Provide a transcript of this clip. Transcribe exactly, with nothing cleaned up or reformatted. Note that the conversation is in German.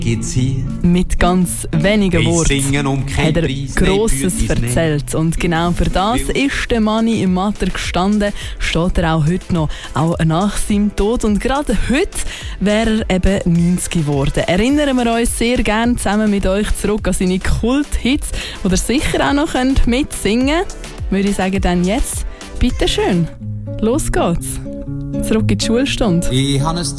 geht's hier. Mit ganz wenigen Worten um hat er Grosses erzählt. Und genau für das ist der Manni im Matter gestanden, steht er auch heute noch, auch nach seinem Tod. Und gerade heute wäre er eben neunzig geworden. Erinnern wir uns sehr gerne zusammen mit euch zurück an seine Kult-Hits, die ihr sicher auch noch mitsingen könnt. Würde ich sagen, dann jetzt, bitteschön, los geht's. Zurück in die Schulstunde. Ich habe